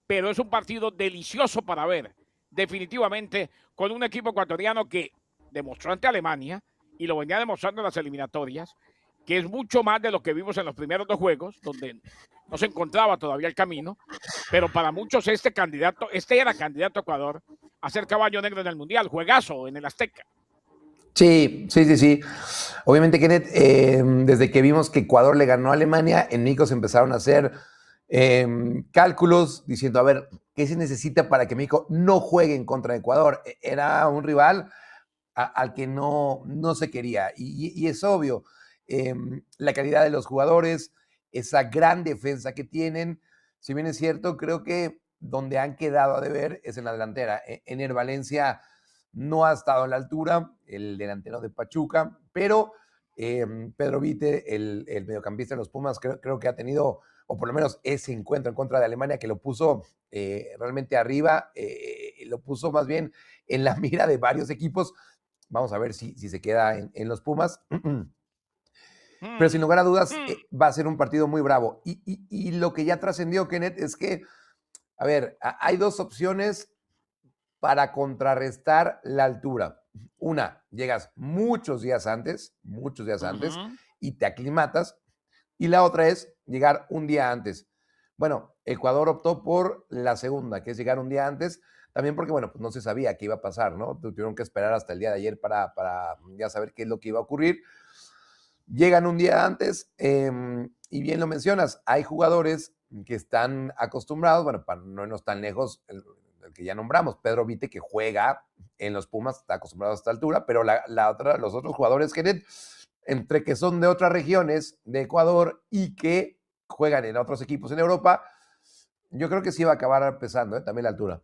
pero es un partido delicioso para ver, definitivamente, con un equipo ecuatoriano que demostró ante Alemania y lo venía demostrando en las eliminatorias, que es mucho más de lo que vimos en los primeros dos juegos, donde no se encontraba todavía el camino, pero para muchos este era candidato a Ecuador a ser caballo negro en el Mundial, juegazo en el Azteca. Sí. Obviamente, Kenneth, desde que vimos que Ecuador le ganó a Alemania, en México se empezaron a hacer cálculos diciendo, a ver, ¿qué se necesita para que México no juegue en contra de Ecuador? Era un rival al que no se quería. Y es obvio, la calidad de los jugadores, esa gran defensa que tienen, si bien es cierto, creo que donde han quedado a deber es en la delantera. Ener Valencia no ha estado a la altura, el delantero de Pachuca, pero Pedro Vite, el mediocampista de los Pumas, creo que ha tenido, o por lo menos ese encuentro en contra de Alemania, que lo puso realmente arriba, lo puso más bien en la mira de varios equipos. Vamos a ver si se queda en los Pumas. Pero sin lugar a dudas, va a ser un partido muy bravo. Y lo que ya trascendió, Kenneth, es que, a ver, hay dos opciones para contrarrestar la altura. Una, llegas muchos días antes, y te aclimatas. Y la otra es llegar un día antes. Bueno, Ecuador optó por la segunda, que es llegar un día antes, también porque, bueno, pues no se sabía qué iba a pasar, ¿no? Tuvieron que esperar hasta el día de ayer para ya saber qué es lo que iba a ocurrir. Llegan un día antes, y bien lo mencionas, hay jugadores que están acostumbrados, bueno, para no irnos tan lejos, el que ya nombramos, Pedro Vite, que juega en los Pumas, está acostumbrado a esta altura, pero los otros jugadores que entre que son de otras regiones de Ecuador y que juegan en otros equipos en Europa, yo creo que sí va a acabar pesando, también la altura.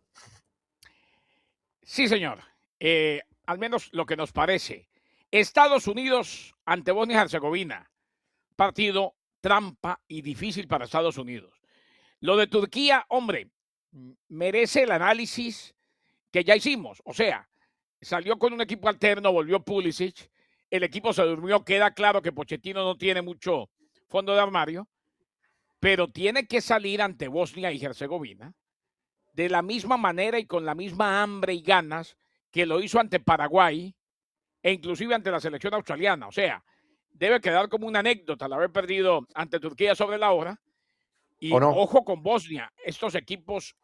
Sí, señor. Al menos lo que nos parece. Estados Unidos ante Bosnia y Herzegovina. Partido trampa y difícil para Estados Unidos. Lo de Turquía, hombre, merece el análisis que ya hicimos. O sea, salió con un equipo alterno, volvió Pulisic, el equipo se durmió, queda claro que Pochettino no tiene mucho fondo de armario, pero tiene que salir ante Bosnia y Herzegovina de la misma manera y con la misma hambre y ganas que lo hizo ante Paraguay e inclusive ante la selección australiana. O sea, debe quedar como una anécdota al haber perdido ante Turquía sobre la hora. Y no? ojo con Bosnia, estos equipos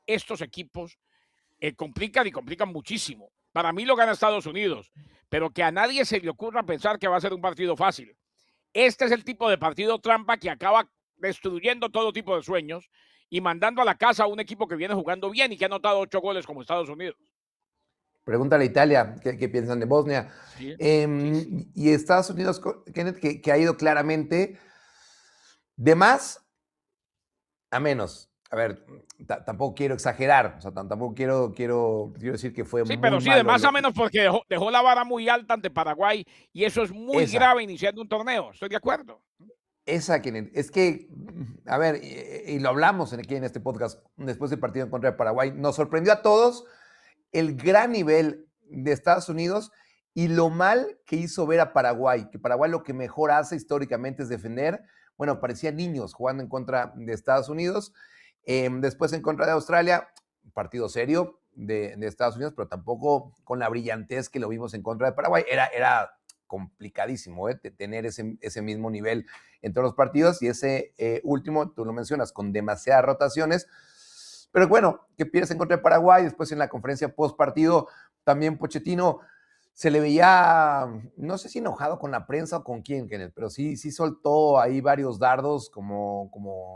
complican y complican muchísimo. Para mí lo gana Estados Unidos, pero que a nadie se le ocurra pensar que va a ser un partido fácil. Este es el tipo de partido trampa que acaba destruyendo todo tipo de sueños y mandando a la casa a un equipo que viene jugando bien y que ha anotado 8 goles como Estados Unidos. Pregúntale a Italia qué piensan de Bosnia. Sí. Y Estados Unidos, Kenneth, que ha ido claramente de más a menos. A ver, tampoco quiero exagerar, o sea, tampoco quiero decir que fue Sí, muy pero sí, de malo. más a menos porque dejó la vara muy alta ante Paraguay y eso es muy grave iniciando un torneo. Estoy de acuerdo. Kenneth, es que, a ver, y lo hablamos aquí en este podcast después del partido en contra de Paraguay, nos sorprendió a todos el gran nivel de Estados Unidos y lo mal que hizo ver a Paraguay, que Paraguay lo que mejor hace históricamente es defender. Bueno, parecían niños jugando en contra de Estados Unidos. Después en contra de Australia, partido serio de Estados Unidos, pero tampoco con la brillantez que lo vimos en contra de Paraguay. Era complicadísimo tener ese mismo nivel en todos los partidos y ese último, tú lo mencionas, con demasiadas rotaciones. Pero bueno, que pierdes en contra de Paraguay, después en la conferencia post partido, también Pochettino se le veía, no sé si enojado con la prensa o con quién, Kenneth, pero sí soltó ahí varios dardos, como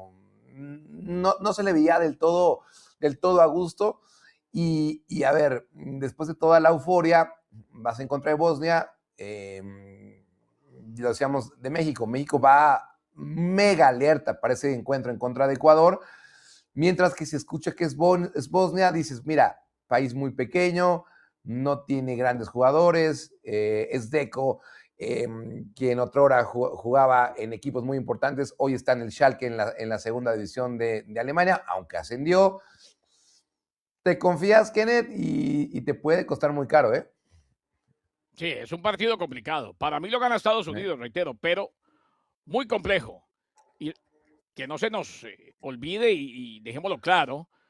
no se le veía del todo a gusto. Y a ver, después de toda la euforia, vas en contra de Bosnia, lo decíamos de México. México va mega alerta para ese encuentro en contra de Ecuador. Mientras que si escucha que es Bosnia, dices, mira, país muy pequeño, no tiene grandes jugadores, es Deco, quien otrora jugaba en equipos muy importantes, hoy está en el Schalke en la segunda división de Alemania, aunque ascendió. Te confías, Kenneth, y te puede costar muy caro, ¿eh? Sí, es un partido complicado. Para mí lo gana Estados Unidos, reitero, pero muy complejo. Y que no se nos olvide y dejémoslo claro,